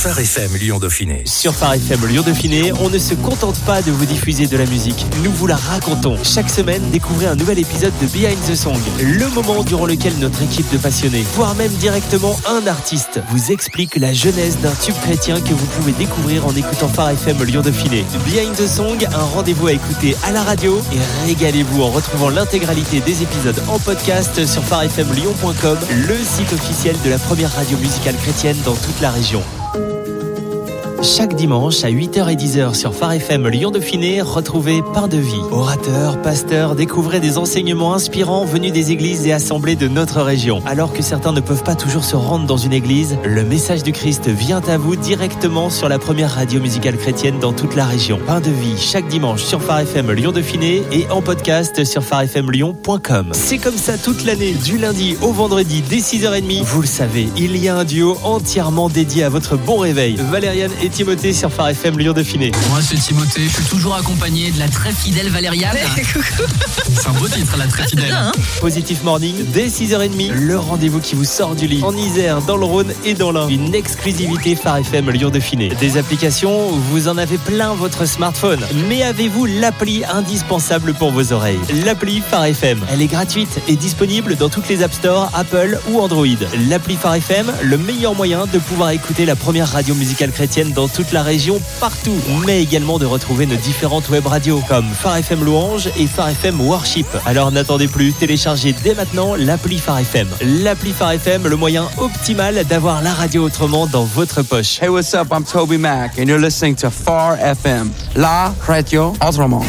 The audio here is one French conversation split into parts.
Phare FM Lyon Dauphiné. Sur Phare FM Lyon Dauphiné, on ne se contente pas de vous diffuser de la musique, nous vous la racontons. Chaque semaine, découvrez un nouvel épisode de Behind the Song, le moment durant lequel notre équipe de passionnés, voire même directement un artiste, vous explique la genèse d'un tube chrétien que vous pouvez découvrir en écoutant Phare FM Lyon Dauphiné. Behind the Song, un rendez-vous à écouter à la radio et régalez-vous en retrouvant l'intégralité des épisodes en podcast sur pharefmlyon.com, le site officiel de la première radio musicale chrétienne dans toute la région. Chaque dimanche à 8h et 10h sur Phare FM Lyon Dauphiné, retrouvez Pain de vie. Orateurs, pasteurs, découvrez des enseignements inspirants venus des églises et assemblées de notre région. Alors que certains ne peuvent pas toujours se rendre dans une église, le message du Christ vient à vous directement sur la première radio musicale chrétienne dans toute la région. Pain de vie, chaque dimanche sur Phare FM Lyon Dauphiné et en podcast sur pharefmlyon.com. C'est comme ça toute l'année, du lundi au vendredi dès 6h30. Vous le savez, il y a un duo entièrement dédié à votre bon réveil. Valériane et Timothée sur Phare FM Lyon Dauphiné. Moi c'est Timothée, je suis toujours accompagné de la très fidèle Valériane. C'est un beau titre, la très fidèle. Bien, hein. Positive Morning, dès 6h30, le rendez-vous qui vous sort du lit. En Isère, dans le Rhône et dans l'Ain. Une exclusivité Phare FM Lyon Dauphiné. Des applications, vous en avez plein votre smartphone. Mais avez-vous l'appli indispensable pour vos oreilles? L'appli Phare FM. Elle est gratuite et disponible dans toutes les App Store, Apple ou Android. L'appli Phare FM, le meilleur moyen de pouvoir écouter la première radio musicale chrétienne dans toute la région, partout, mais également de retrouver nos différentes web radios comme Phare FM Louange et Phare FM Worship. Alors n'attendez plus, téléchargez dès maintenant l'appli Phare FM. L'appli Phare FM, le moyen optimal d'avoir la radio autrement dans votre poche. Hey, what's up? I'm Toby Mac and you're listening to Phare FM, la radio autrement.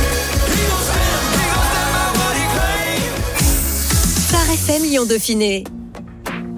Phare FM Lyon Dauphiné.